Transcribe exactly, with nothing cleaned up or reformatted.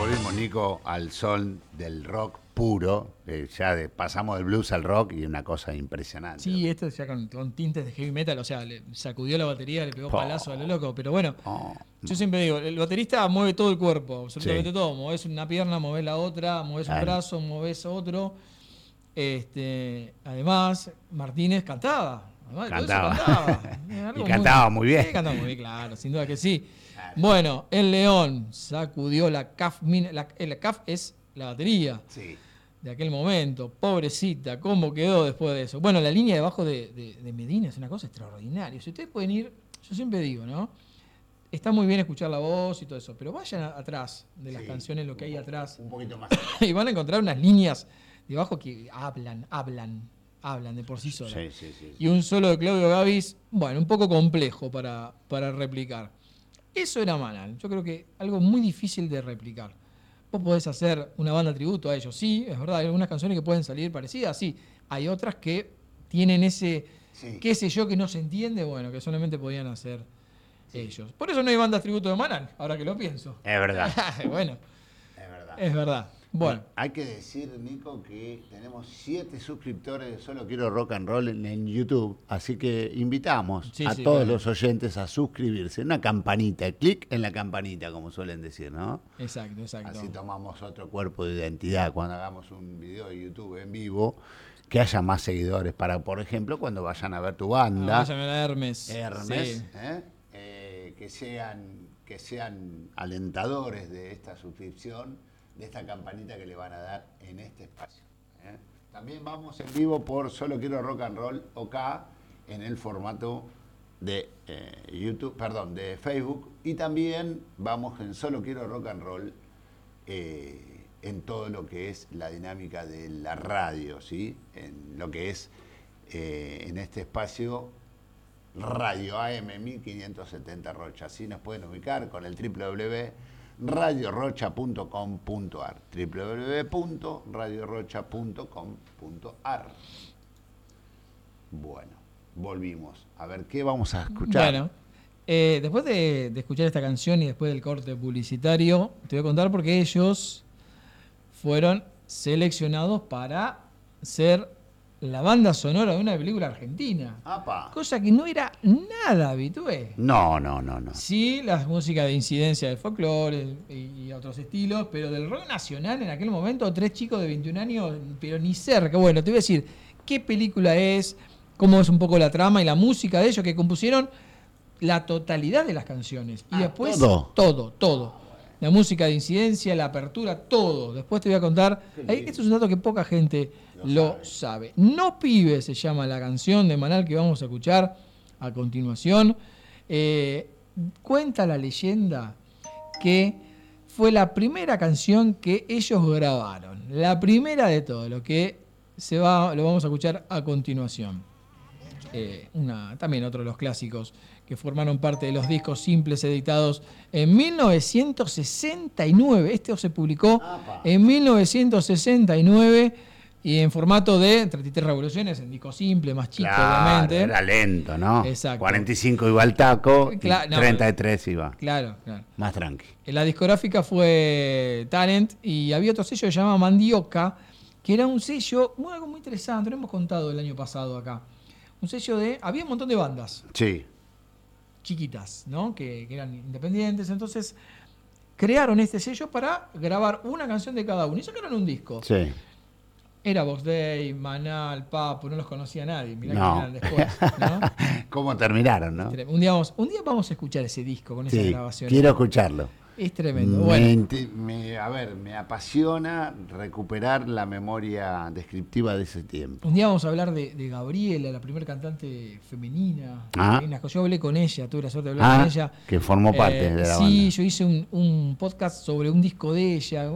volvimos, Nico, al son del rock puro. Eh, ya de, pasamos del blues al rock y una cosa impresionante. Sí, esto ya con, con tintes de heavy metal, o sea, le sacudió la batería, le pegó Po. palazo a lo loco. Pero bueno, Oh. yo siempre digo, el baterista mueve todo el cuerpo, absolutamente Sí. todo. Movés una pierna, movés la otra, movés Claro. un brazo, movés otro. Este, además, Martínez cantaba. Además de todo eso, Cantaba. cantaba. Eh, algo Y cantaba muy bien. Sí, cantaba muy bien, claro, sin duda que sí. Claro. Bueno, el León sacudió la C A F. La, la C A F es la batería. Sí. De aquel momento, pobrecita, cómo quedó después de eso. Bueno, la línea debajo de, de, de Medina es una cosa extraordinaria. Si ustedes pueden ir, yo siempre digo, ¿no? Está muy bien escuchar la voz y todo eso, pero vayan a, atrás de las Sí. canciones, lo que hay atrás, Un poquito más. y van a encontrar unas líneas debajo que hablan, hablan, hablan de por sí solas. Sí, sí, sí, sí. Y un solo de Claudio Gavis, bueno, un poco complejo para, para replicar. Eso era Manal. Yo creo que algo muy difícil de replicar. Vos podés hacer una banda tributo a ellos, sí, es verdad, hay algunas canciones que pueden salir parecidas, sí. Hay otras que tienen ese, Sí. qué sé yo, que no se entiende, bueno, que solamente podían hacer Sí. ellos. Por eso no hay bandas tributo de Manal, ahora que lo pienso. Es verdad. Bueno, Es verdad. es verdad. Bueno, Hay que decir, Nico, que tenemos siete suscriptores de Solo Quiero Rock and Roll en, en YouTube, así que invitamos Sí, a sí, todos claro. los oyentes a suscribirse. Una campanita, clic en la campanita, como suelen decir, ¿no? exacto, exacto. Así tomamos otro cuerpo de identidad cuando hagamos un video de YouTube en vivo, que haya más seguidores para, por ejemplo, cuando vayan a ver tu banda. Ah, vayan a ver a Hermes. Hermes, Sí. ¿eh? Eh, que sean que sean alentadores de esta suscripción, de esta campanita que le van a dar en este espacio. ¿eh? También vamos en vivo por Solo Quiero Rock and Roll OK en el formato de eh, YouTube, perdón, de Facebook, y también vamos en Solo Quiero Rock and Roll eh, en todo lo que es la dinámica de la radio, ¿sí? En lo que es eh, en este espacio Radio A M mil quinientos setenta Rocha. Así nos pueden ubicar con el doble u doble u doble u punto radio rocha punto com punto a r, doble u doble u doble u punto radio rocha punto com punto a r. Bueno, volvimos. A ver, ¿qué vamos a escuchar? Bueno, eh, después de, de escuchar esta canción y después del corte publicitario, te voy a contar por qué ellos fueron seleccionados para ser la banda sonora de una película argentina. ¡Apa! Cosa que no era nada habitual. No, no, no, no. Sí, las músicas de incidencia del folclore y, y otros estilos, pero del rock nacional en aquel momento, tres chicos de veintiún años, pero ni cerca. Bueno, te voy a decir qué película es, cómo es un poco la trama y la música de ellos, que compusieron la totalidad de las canciones. Y Ah, después ¿todo? todo, todo. La música de incidencia, la apertura, todo. Después te voy a contar. Ahí, esto es un dato que poca gente Lo lo sabe. sabe. No Pibe se llama la canción de Manal que vamos a escuchar a continuación. Eh, cuenta la leyenda que fue la primera canción que ellos grabaron. La primera de todo, lo que se va, lo vamos a escuchar a continuación. Eh, una, también otro de los clásicos que formaron parte de los discos simples editados en mil novecientos sesenta y nueve. Este se publicó Apa. en mil novecientos sesenta y nueve y en formato de treinta y tres revoluciones, en disco simple, más chico, Claro, obviamente. era lento, ¿no? Exacto. cuarenta y cinco iba al taco, y Cla- no, treinta y tres iba. Claro, claro. Más tranqui. La discográfica fue Talent y había otro sello que se llamaba Mandioca, que era un sello, muy, algo muy interesante, lo hemos contado el año pasado acá. Un sello de... Había un montón de bandas Sí. chiquitas, ¿no? Que, que eran independientes, entonces crearon este sello para grabar una canción de cada uno y sacaron un disco. Sí. Era Box Day, Manal, Papo, no los conocía nadie, mirá No. que eran después, ¿no? ¿Cómo terminaron, no? Un día, vamos, un día vamos a escuchar ese disco con esa Sí, grabación. quiero escucharlo. Es tremendo. Me Bueno, inte- me- a ver, me apasiona recuperar la memoria descriptiva de ese tiempo. un día vamos a hablar de, de Gabriela, la primera cantante femenina. Ah. femenina. Yo hablé con ella, tuve la suerte de hablar Ah, con ella. que formó parte Eh, de la sí, banda. yo hice un, un podcast sobre un disco de ella.